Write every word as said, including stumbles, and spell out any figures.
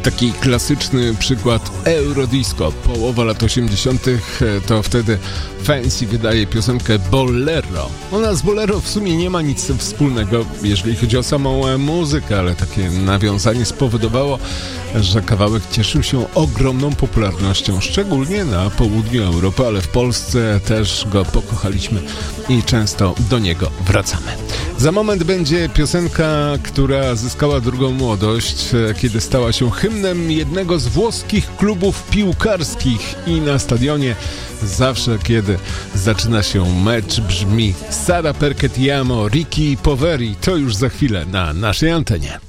Taki klasyczny przykład Eurodisco. Połowa lat osiemdziesiątych to wtedy Fancy wydaje piosenkę Bolero. Ona z Bolero w sumie nie ma nic wspólnego, jeżeli chodzi o samą muzykę, ale takie nawiązanie spowodowało, że kawałek cieszył się ogromną popularnością, szczególnie na południu Europy, ale w Polsce też go pokochaliśmy i często do niego wracamy. Za moment będzie piosenka, która zyskała drugą młodość, kiedy stała się hymnem jednego z włoskich klubów piłkarskich i na stadionie zawsze, kiedy zaczyna się mecz, brzmi Sara perché ti amo, Ricky Poveri. To już za chwilę na naszej antenie.